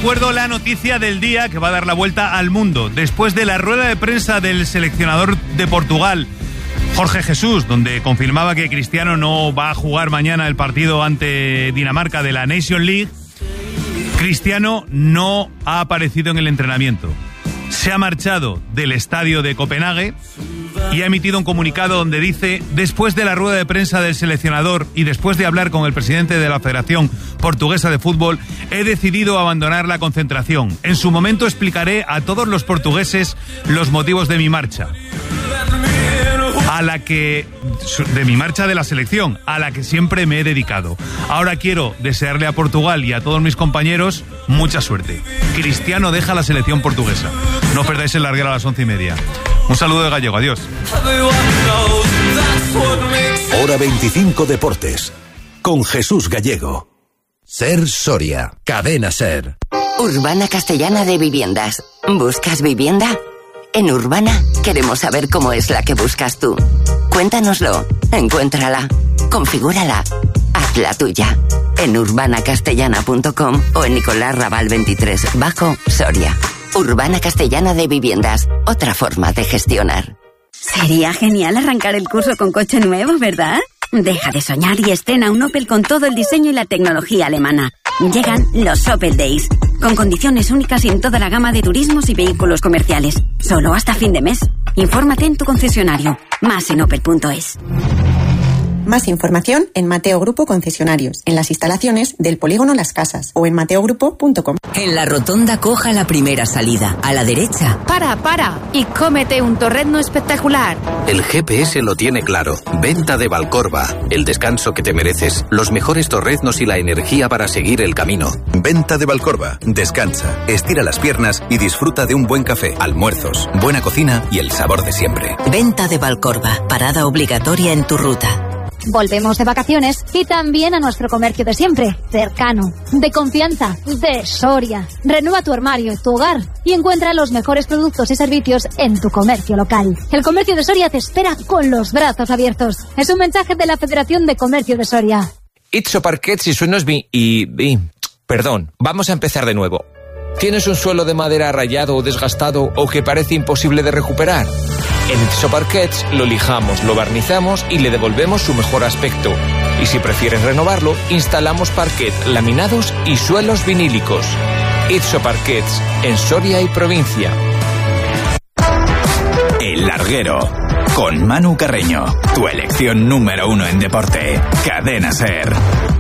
recuerdo la noticia del día que va a dar la vuelta al mundo. Después de la rueda de prensa del seleccionador de Portugal, Jorge Jesús, donde confirmaba que Cristiano no va a jugar mañana el partido ante Dinamarca de la Nation League, Cristiano no ha aparecido en el entrenamiento. Se ha marchado del estadio de Copenhague y ha emitido un comunicado donde dice: después de la rueda de prensa del seleccionador y después de hablar con el presidente de la Federación Portuguesa de Fútbol, he decidido abandonar la concentración. En su momento explicaré a todos los portugueses los motivos de mi marcha. De mi marcha de la selección, a la que siempre me he dedicado. Ahora quiero desearle a Portugal y a todos mis compañeros mucha suerte. Cristiano deja la selección portuguesa. No perdáis el larguero a las 11:30. Un saludo de Gallego, adiós. Hora 25 Deportes, con Jesús Gallego. Ser Soria, Cadena Ser. Urbana Castellana de Viviendas. ¿Buscas vivienda? En Urbana queremos saber cómo es la que buscas tú. Cuéntanoslo, encuéntrala, configúrala, hazla tuya. En urbanacastellana.com o en Nicolás Raval 23, Bajo, Soria. Urbana Castellana de Viviendas, otra forma de gestionar. Sería genial arrancar el curso con coche nuevo, ¿verdad? Deja de soñar y estrena un Opel con todo el diseño y la tecnología alemana. Llegan los Opel Days, con condiciones únicas en toda la gama de turismos y vehículos comerciales. Solo hasta fin de mes. Infórmate en tu concesionario. Más en opel.es. Más información en Mateo Grupo Concesionarios, en las instalaciones del Polígono Las Casas o en mateogrupo.com. En la rotonda coja la primera salida, a la derecha. Para, y cómete un torrezno espectacular. El GPS lo tiene claro. Venta de Valcorba. El descanso que te mereces, los mejores torreznos y la energía para seguir el camino. Venta de Valcorba. Descansa, estira las piernas y disfruta de un buen café, almuerzos, buena cocina y el sabor de siempre. Venta de Valcorba. Parada obligatoria en tu ruta. Volvemos de vacaciones y también a nuestro comercio de siempre, cercano, de confianza, de Soria. Renueva tu armario, tu hogar y encuentra los mejores productos y servicios en tu comercio local. El comercio de Soria te espera con los brazos abiertos. Es un mensaje de la Federación de Comercio de Soria. Itso Parquets y suenos Perdón, vamos a empezar de nuevo. ¿Tienes un suelo de madera rayado o desgastado o que parece imposible de recuperar? En Itso Parquets lo lijamos, lo barnizamos y le devolvemos su mejor aspecto. Y si prefieres renovarlo, instalamos parquet, laminados y suelos vinílicos. Itso Parquets, en Soria y provincia. El Larguero, con Manu Carreño, tu elección número 1 en deporte. Cadena Ser.